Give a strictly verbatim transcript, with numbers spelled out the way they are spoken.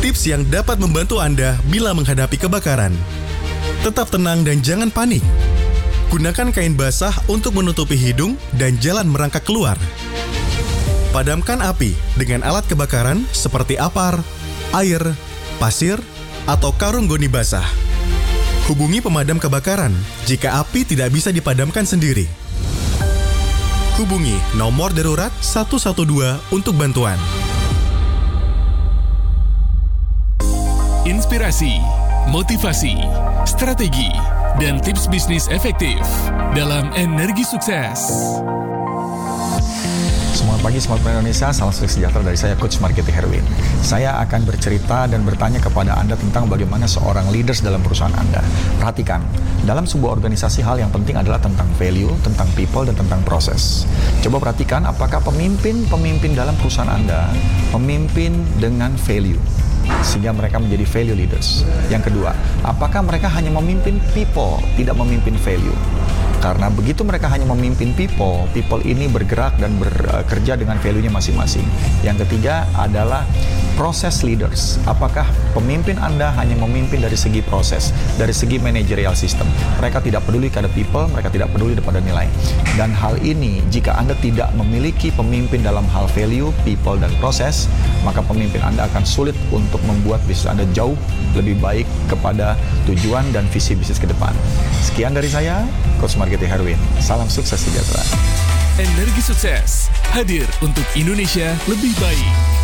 Tips yang dapat membantu Anda bila menghadapi kebakaran. Tetap tenang dan jangan panik. Gunakan kain basah untuk menutupi hidung dan jalan merangkak keluar. Padamkan api dengan alat kebakaran seperti apar, air, pasir, atau karung goni basah. Hubungi pemadam kebakaran jika api tidak bisa dipadamkan sendiri. Hubungi nomor darurat satu satu dua untuk bantuan. Inspirasi, motivasi, strategi, dan tips bisnis efektif dalam Energi Sukses. Selamat pagi, Smart Planner Indonesia. Salam sukses sejahtera dari saya, Coach Marketing Herwin. Saya akan bercerita dan bertanya kepada Anda tentang bagaimana seorang leaders dalam perusahaan Anda. Perhatikan, dalam sebuah organisasi hal yang penting adalah tentang value, tentang people, dan tentang proses. Coba perhatikan apakah pemimpin-pemimpin dalam perusahaan Anda memimpin dengan value, sehingga mereka menjadi value leaders. Yang kedua, apakah mereka hanya memimpin people, tidak memimpin value? Karena begitu mereka hanya memimpin people, people ini bergerak dan bekerja dengan value-nya masing-masing. Yang ketiga adalah proses leaders. Apakah pemimpin Anda hanya memimpin dari segi proses, dari segi managerial system? Mereka tidak peduli kepada people, mereka tidak peduli kepada nilai. Dan hal ini, jika Anda tidak memiliki pemimpin dalam hal value, people, dan proses, maka pemimpin Anda akan sulit untuk membuat bisnis Anda jauh lebih baik kepada tujuan dan visi bisnis ke depan. Sekian dari saya, Coach Marketing Herwin. Salam sukses sejahtera. Energi Sukses hadir untuk Indonesia lebih baik.